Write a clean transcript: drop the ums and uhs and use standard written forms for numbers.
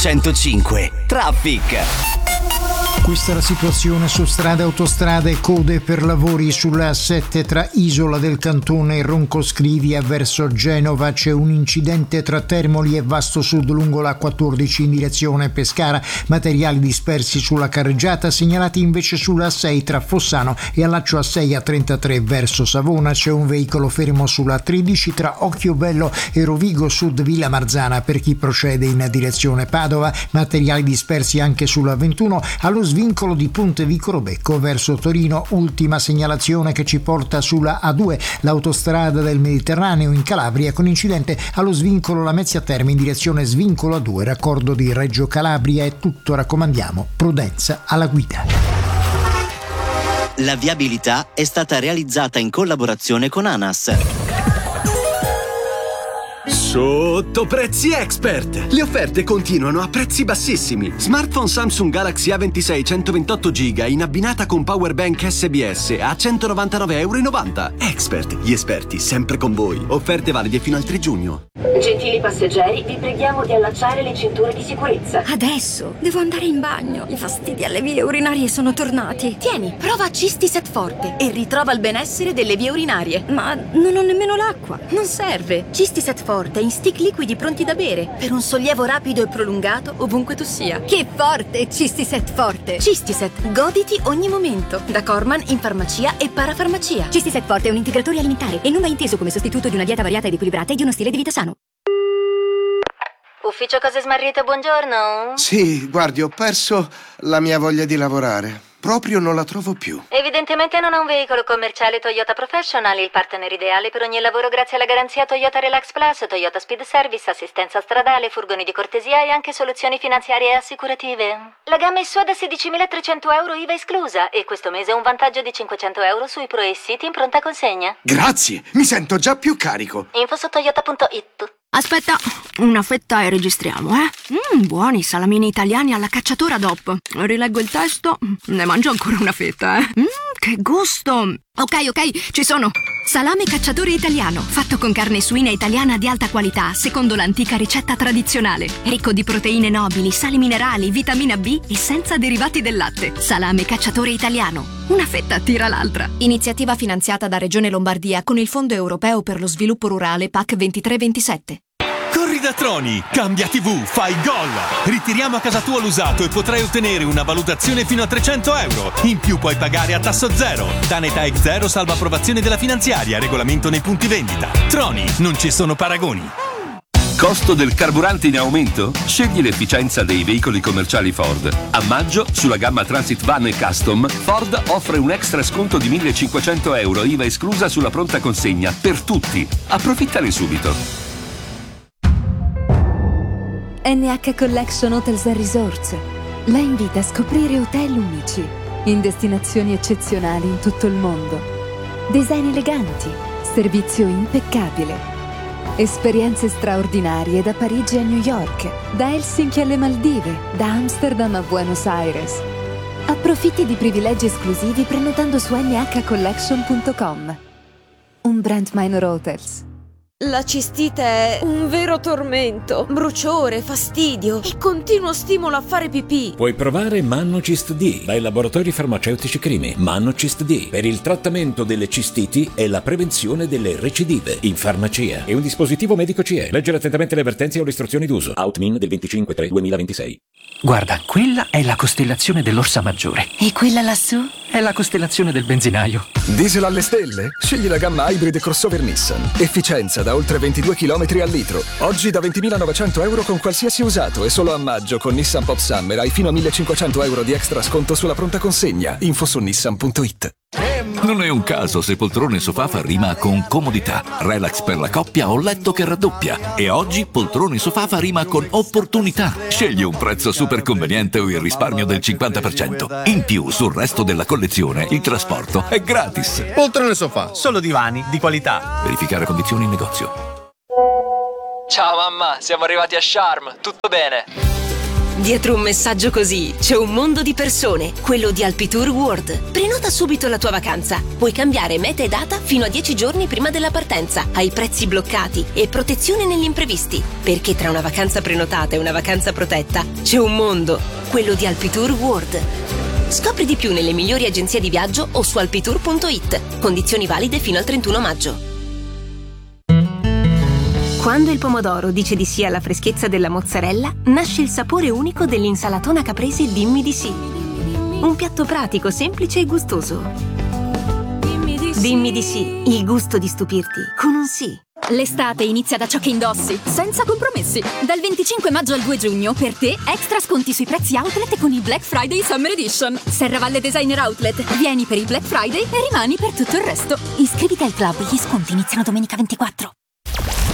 105. Traffic. Questa è la situazione su strade, autostrade, code per lavori sulla A7 tra Isola del Cantone e Roncoscrivia verso Genova. C'è un incidente tra Termoli e Vasto Sud lungo la 14 in direzione Pescara. Materiali dispersi sulla carreggiata, segnalati invece sulla A6 tra Fossano e allaccio A6 A33 verso Savona. C'è un veicolo fermo sulla 13 tra Occhiobello e Rovigo Sud Villa Marzana per chi procede in direzione Padova. Materiali dispersi anche sulla 21 allo svincolo di Ponte Vicolo Becco verso Torino. Ultima segnalazione che ci porta sulla A2, l'autostrada del Mediterraneo in Calabria, con incidente allo svincolo Lamezia Terme in direzione svincolo A2, raccordo di Reggio Calabria. È tutto, raccomandiamo prudenza alla guida. La viabilità è stata realizzata in collaborazione con ANAS. Sotto prezzi expert! Le offerte continuano a prezzi bassissimi. Smartphone Samsung Galaxy A26 128 GB in abbinata con powerbank SBS a €199,90. Expert, gli esperti sempre con voi. Offerte valide fino al 3 giugno. Gentili passeggeri, vi preghiamo di allacciare le cinture di sicurezza. Adesso devo andare in bagno. I fastidi alle vie urinarie sono tornati. Tieni, prova Cistiset Forte e ritrova il benessere delle vie urinarie. Ma non ho nemmeno l'acqua. Non serve. Cistiset Forte in stick liquidi pronti da bere per un sollievo rapido e prolungato ovunque tu sia. Che forte, Cistiset Forte! Cistiset, goditi ogni momento. Da Corman in farmacia e parafarmacia. Cistiset Forte è un integratore alimentare e non va inteso come sostituto di una dieta variata ed equilibrata e di uno stile di vita sano. Ufficio Cose Smarrite, buongiorno. Sì, guardi, ho perso la mia voglia di lavorare. Proprio non la trovo più. Evidentemente non ha un veicolo commerciale Toyota Professional, il partner ideale per ogni lavoro grazie alla garanzia Toyota Relax Plus, Toyota Speed Service, assistenza stradale, furgoni di cortesia e anche soluzioni finanziarie e assicurative. La gamma è sua da €16.300 IVA esclusa e questo mese ha un vantaggio di €500 sui Pro e City in pronta consegna. Grazie, mi sento già più carico. Info su toyota.it. Aspetta, una fetta e registriamo, buoni salamini italiani alla cacciatora DOP. Rileggo il testo, ne mangio ancora una fetta, che gusto! Ok, ci sono. Salame cacciatore italiano, fatto con carne suina italiana di alta qualità, secondo l'antica ricetta tradizionale. Ricco di proteine nobili, sali minerali, vitamina B e senza derivati del latte. Salame cacciatore italiano. Una fetta tira l'altra. Iniziativa finanziata da Regione Lombardia con il Fondo Europeo per lo Sviluppo Rurale PAC 23-27. Corri da Troni, cambia TV, fai gol! Ritiriamo a casa tua l'usato e potrai ottenere una valutazione fino a €300. In più puoi pagare a tasso zero. Danetec Zero salva approvazione della finanziaria, regolamento nei punti vendita. Troni, non ci sono paragoni. Costo del carburante in aumento? Scegli l'efficienza dei veicoli commerciali Ford. A maggio, sulla gamma Transit Van e Custom, Ford offre un extra sconto di €1.500 IVA esclusa sulla pronta consegna per tutti. Approfittane subito. NH Collection Hotels and Resorts la invita a scoprire hotel unici in destinazioni eccezionali in tutto il mondo. Design eleganti, servizio impeccabile, esperienze straordinarie da Parigi a New York, da Helsinki alle Maldive, da Amsterdam a Buenos Aires. Approfitti di privilegi esclusivi prenotando su nhcollection.com. Un brand Minor Hotels. La cistite è un vero tormento, bruciore, fastidio e continuo stimolo a fare pipì. Puoi provare Mannocist D dai laboratori farmaceutici Crimi. Mannocist D per il trattamento delle cistiti e la prevenzione delle recidive in farmacia. È un dispositivo medico CE. Leggere attentamente le avvertenze o le istruzioni d'uso. Outmin del 25/3/2026. Guarda, quella è la costellazione dell'Orsa Maggiore. E quella lassù? È la costellazione del benzinaio. Diesel alle stelle? Scegli la gamma Hybrid crossover Nissan. Efficienza da oltre 22 km al litro. Oggi da €20.900 con qualsiasi usato e solo a maggio con Nissan Pop Summer hai fino a €1.500 di extra sconto sulla pronta consegna. Info su nissan.it. Non è un caso se poltrone sofà fa rima con comodità, relax per la coppia o letto che raddoppia. E oggi poltrone sofà fa rima con opportunità. Scegli un prezzo super conveniente o il risparmio del 50%. In più, sul resto della collezione, il trasporto è gratis. Poltrone sofà, solo divani di qualità. Verificare condizioni in negozio. Ciao mamma, siamo arrivati a Sharm, tutto bene? Dietro un messaggio così c'è un mondo di persone, quello di Alpitour World. Prenota subito la tua vacanza. Puoi cambiare meta e data fino a 10 giorni prima della partenza, hai prezzi bloccati e protezione negli imprevisti. Perché tra una vacanza prenotata e una vacanza protetta c'è un mondo, quello di Alpitour World. Scopri di più nelle migliori agenzie di viaggio o su alpitour.it. Condizioni valide fino al 31 maggio. Quando il pomodoro dice di sì alla freschezza della mozzarella, nasce il sapore unico dell'insalatona caprese Dimmi di sì. Un piatto pratico, semplice e gustoso. Dimmi di sì, il gusto di stupirti con un sì. L'estate inizia da ciò che indossi, senza compromessi. Dal 25 maggio al 2 giugno, per te, extra sconti sui prezzi outlet con il Black Friday Summer Edition. Serravalle Designer Outlet, vieni per il Black Friday e rimani per tutto il resto. Iscriviti al club, gli sconti iniziano domenica 24.